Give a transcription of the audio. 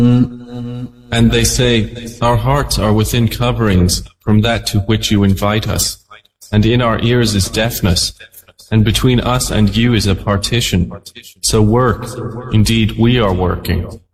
And they say, our hearts are within coverings from that to which you invite us, and in our ears is deafness, and between us and you is a partition. So work, indeed we are working.